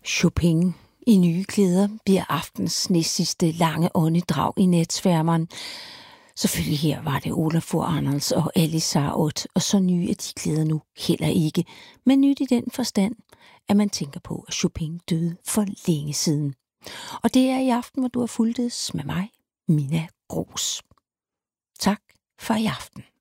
Chopin i nye klæder bliver aftens næstsidste lange åndedrag i natsværmeren. Selvfølgelig her var det Olafur Arnalds og Alice Sarauth, og så nye er de klæder nu heller ikke. Men nyt i den forstand, at man tænker på, at Chopin døde for længe siden. Og det er i aften, hvor du har fulgtes med mig, Mina Gros. Tak for i aften.